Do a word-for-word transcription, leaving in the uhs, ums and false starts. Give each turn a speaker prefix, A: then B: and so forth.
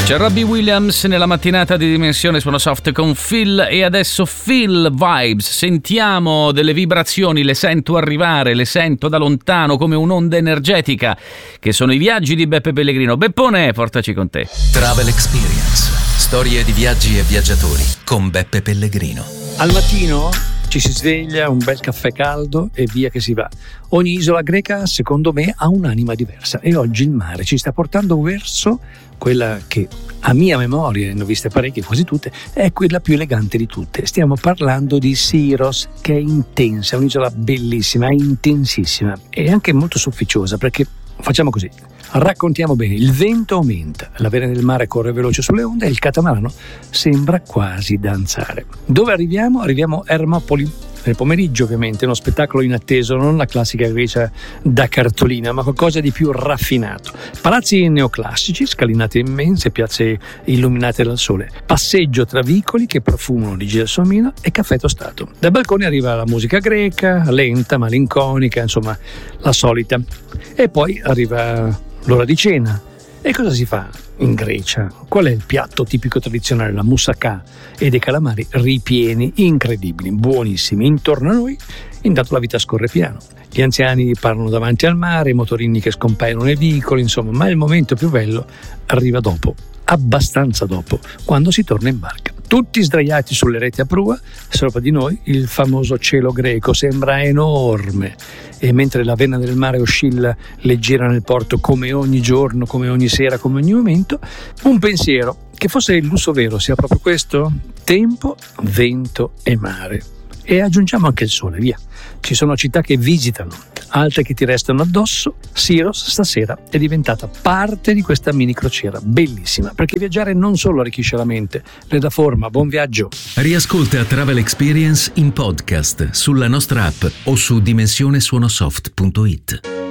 A: C'è Robbie Williams nella mattinata di Dimensione Suono Soft con Phil, e adesso Phil Vibes. Sentiamo delle vibrazioni, le sento arrivare, le sento da lontano come un'onda energetica, che sono i viaggi di Beppe Pellegrino. Beppone, portaci con te.
B: Travel Experience, storie di viaggi e viaggiatori con Beppe Pellegrino.
C: Al mattino ci si sveglia, un bel caffè caldo e via che si va. Ogni isola greca, secondo me, ha un'anima diversa, e oggi il mare ci sta portando verso quella che, a mia memoria, ne ho viste parecchie, quasi tutte, è quella più elegante di tutte. Stiamo parlando di Syros, che è intensa, è un'isola bellissima, è intensissima e anche molto sofficiosa, perché facciamo così: raccontiamo bene. Il vento aumenta, la vena del mare corre veloce sulle onde e il catamarano sembra quasi danzare. Dove arriviamo? Arriviamo a Ermopoli nel pomeriggio, ovviamente, uno spettacolo inatteso, non la classica Grecia da cartolina, ma qualcosa di più raffinato. Palazzi neoclassici, scalinate immense, piazze illuminate dal sole, passeggio tra vicoli che profumano di gelsomino e caffè tostato. Dai balconi arriva la musica greca, lenta, malinconica, insomma la solita. E poi arriva l'ora di cena. E cosa si fa in Grecia? Qual è il piatto tipico tradizionale? La moussaka e dei calamari ripieni, incredibili, buonissimi. Intorno a noi, intanto la vita scorre piano. Gli anziani parlano davanti al mare, i motorini che scompaiono nei vicoli, insomma, ma il momento più bello arriva dopo, abbastanza dopo, quando si torna in barca. Tutti sdraiati sulle reti a prua, sopra di noi il famoso cielo greco sembra enorme, e mentre la vena del mare oscilla leggera nel porto come ogni giorno, come ogni sera, come ogni momento, un pensiero: che forse il lusso vero sia proprio questo? Tempo, vento e mare. E aggiungiamo anche il sole, via. Ci sono città che visitano, altre che ti restano addosso. Syros stasera è diventata parte di questa mini crociera bellissima, perché viaggiare non solo arricchisce la mente, le dà forma. Buon viaggio.
B: Riascolta Travel Experience in podcast sulla nostra app o su dimensionesuonosoft punto it.